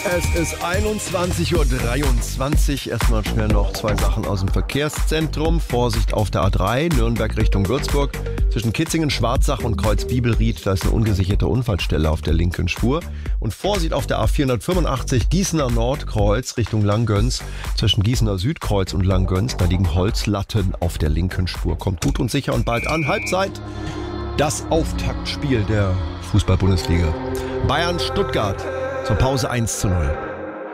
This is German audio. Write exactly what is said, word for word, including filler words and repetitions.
Es ist einundzwanzig Uhr dreiundzwanzig. Erstmal schnell noch zwei Sachen aus dem Verkehrszentrum. Vorsicht auf der A drei, Nürnberg Richtung Würzburg. Zwischen Kitzingen, Schwarzach und Kreuz Bibelried, da ist eine ungesicherte Unfallstelle auf der linken Spur. Und Vorsicht auf der A vierhundertfünfundachtzig, Gießener Nordkreuz Richtung Langgöns. Zwischen Gießener Südkreuz und Langgöns, da liegen Holzlatten auf der linken Spur. Kommt gut und sicher und bald an. Halbzeit, das Auftaktspiel der Fußball-Bundesliga. Bayern-Stuttgart. Zur Pause eins zu null.